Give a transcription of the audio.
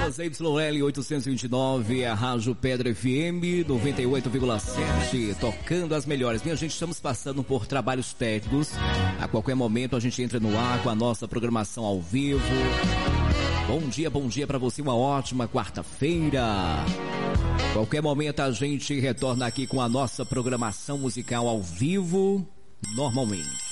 ZYL 829, a Rádio Pedra FM 98,7, tocando as melhores. Minha gente, estamos passando por trabalhos técnicos. A qualquer momento a gente entra no ar com a nossa programação ao vivo. Bom dia para você, uma ótima quarta-feira. Qualquer momento a gente retorna aqui com a nossa programação musical ao vivo, normalmente.